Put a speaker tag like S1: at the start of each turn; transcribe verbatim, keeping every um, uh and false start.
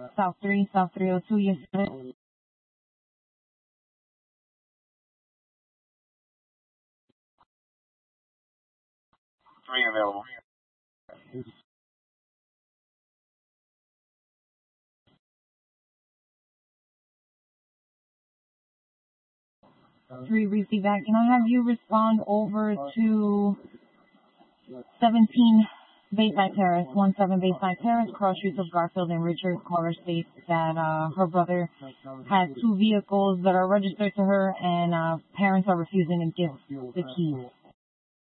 S1: South three, South three oh two, yes, sir.
S2: Three available.
S1: Three, receive back. Can I have you respond over to seventeen Bayside Terrace, one seven Bayside Terrace, cross streets of Garfield and Richards. Caller states that uh, her brother has two vehicles that are registered to her, and uh, parents are refusing to give the keys.